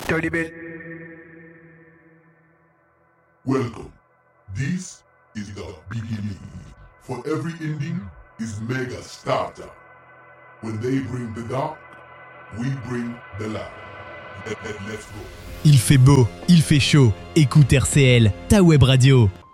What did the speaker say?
Tolibel. Welcome. This is the beginning. For every ending is mega starter. When they bring the dark, we bring the light. Let's go. Il fait beau, il fait chaud. Écoute RCL, ta web radio.